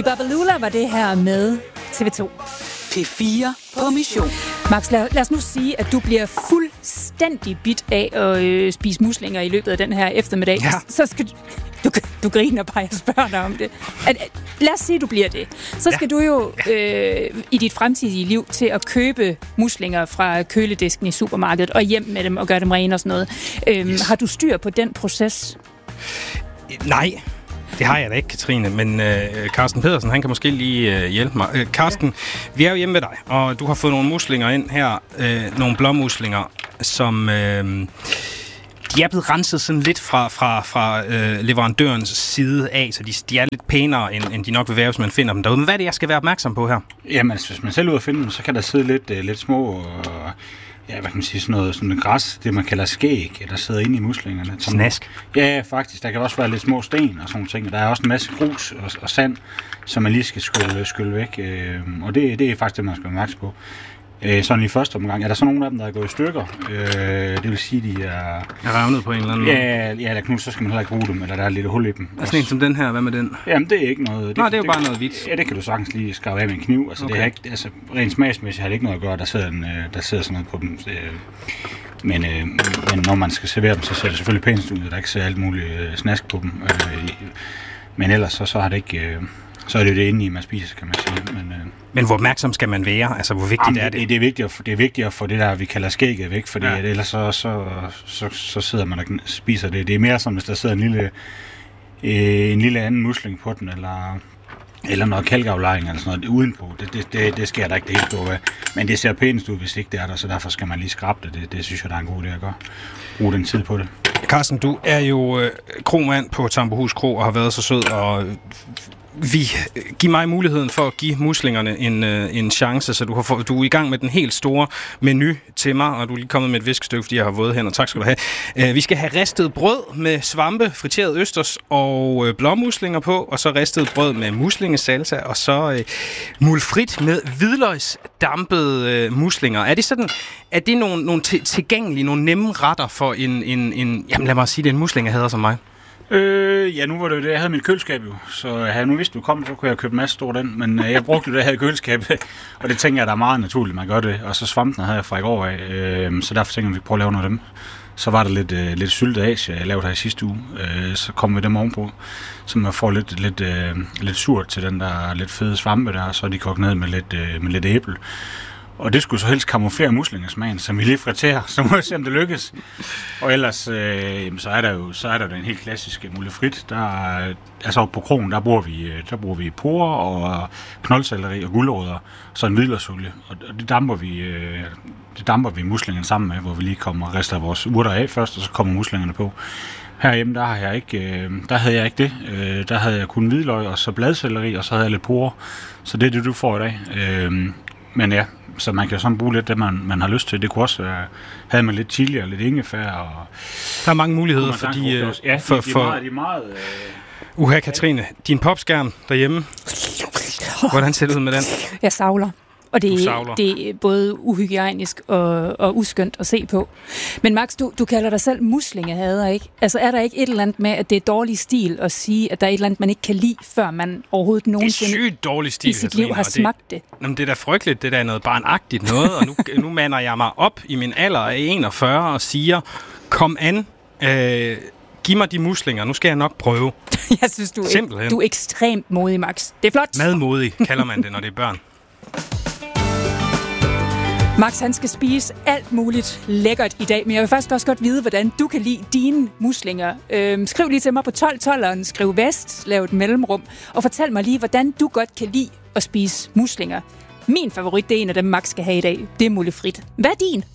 Babalula var det her med TV2. P4 på mission. Max, lad os nu sige, at du bliver fuldstændig bidt af at spise muslinger i løbet af den her eftermiddag. Ja. Så skal du griner bare, jeg spørger dig om det. Lad os sige, at du bliver det. Så skal du jo i dit fremtidige liv til at købe muslinger fra køledisken i supermarkedet og hjem med dem og gøre dem rene og sådan noget. Har du styr på den proces? Nej. Det har jeg da ikke, Katrine, men Carsten Pedersen, han kan måske lige hjælpe mig. Carsten, vi er jo hjemme med dig, og du har fået nogle muslinger ind her, nogle blåmuslinger, som de er blevet renset sådan lidt fra leverandørens side af, så de er lidt pænere, end de nok vil være, hvis man finder dem derude. Men hvad er det, jeg skal være opmærksom på her? Jamen, hvis man selv er ude at finde dem, så kan der sidde lidt små... Ja, hvad kan man sige, sådan noget græs, det man kalder skæg, der sidder inde i muslingerne. Snask? Ja, faktisk. Der kan også være lidt små sten og sådan ting. Der er også en masse grus og sand, som man lige skal skylle væk. Og det er faktisk det, man skal være opmærksom på. Sådan i første omgang. Er der så nogle af dem, der er gået i stykker? Det vil sige, de er revnet på en eller anden måde? Ja, der knus, så skal man heller ikke bruge dem, eller der er lidt hul i dem. Er sådan en som den her, hvad med den? Jamen, det er ikke noget... Nej, det er jo bare noget hvidt. Ja, det kan du sagtens lige skarve af med en kniv. Altså, okay. Det er ikke, altså, rent smagsmæssigt har det ikke noget at gøre, der sidder sådan noget på dem. Men når man skal servere dem, så ser det selvfølgelig pænt ud, der ikke ser alt muligt snask på dem. Men ellers så har det ikke... Så er det jo det inde i, man spiser, kan man sige. Men hvor opmærksom skal man være? Altså, hvor vigtigt er det? Det er vigtigt at få det der, vi kalder skægget væk, fordi ellers så sidder man og spiser det. Det er mere som, hvis der sidder en lille anden musling på den, eller noget kalkaflejring eller sådan noget udenpå. Det sker der ikke det helt store. Men det ser pænest ud, hvis ikke det er der, så derfor skal man lige skrabe det. Det synes jeg, der er en god idé at gøre. Bruge den tid på det. Carsten, du er jo kromand på Tambohus Kro og har været så sød og giv mig muligheden for at give muslingerne en chance, så du er i gang med den helt store menu til mig, og du er lige kommet med et viskestykke, fordi jeg har våde hænder. Tak skal du have. Vi skal have ristet brød med svampe, friteret østers og blåmuslinger på, og så ristet brød med muslingesalsa, og så mulfrit med hvidløgsdampede muslinger. Er det nogle tilgængelige, nogle nemme retter for jamen lad mig sige, det er en muslingehader som mig? Ja, nu var det jo det, jeg havde mit køleskab jo, så havde jeg nu vidst, du kom, så kunne jeg købe en masse stor den, men jeg brugte det, jeg havde i køleskabet, og det tænker jeg, der er meget naturligt, man gør det, og så svampene havde jeg fra i går af, så derfor tænker jeg, vi prøver at lave noget af dem. Så var der lidt syltet Asia, jeg lavede her i sidste uge, så kom vi dem ovenpå, så man får lidt surt til den der lidt fede svampe der, og så er de kogt ned med lidt æble. Og det skulle så helst kamuflere som vi lige friterer, så må jeg se, om det lykkes. Og ellers, så er der jo en helt klassisk mulefrit. Altså på krogen, der bruger vi porer og knoldselleri og gulerødder, så en hvidløgsolie. Og det damper vi muslingerne sammen med, hvor vi lige kommer og rister vores urter af først, og så kommer muslingerne på. Herhjemme, der havde jeg ikke det. Der havde jeg kun hvidløg og så bladselleri, og så havde jeg lidt porer. Så det er det, du får i dag. Men ja, så man kan sådan bruge lidt det, man har lyst til. Det kunne også være, havde man lidt chili og lidt ingefær. Og der er mange muligheder, fordi... de er meget... Katrine, din popskærm derhjemme, hvordan ser det ud med den? Jeg savler. Og det er både uhygiejnisk og uskønt at se på. Men Max, du kalder dig selv muslingehader, ikke? Altså er der ikke et eller andet med, at det er dårlig stil at sige, at der er et eller andet, man ikke kan lide, før man overhovedet nogensinde det er sygt dårlig stil, i sit liv har smagt det? Jamen, det er da frygteligt, det der er noget barnagtigt noget, og nu mander jeg mig op i min alder af 41 og siger, kom an, giv mig de muslinger, nu skal jeg nok prøve. Jeg synes, du er ekstremt modig, Max. Det er flot. Madmodig kalder man det, når det er børn. Max, han skal spise alt muligt lækkert i dag, men jeg vil faktisk også godt vide, hvordan du kan lide dine muslinger. Skriv lige til mig på 1212'eren, skriv vest, lav et mellemrum, og fortæl mig lige, hvordan du godt kan lide at spise muslinger. Min favorit, det er en af dem, Max skal have i dag. Det er mulefrit. Hvad er din?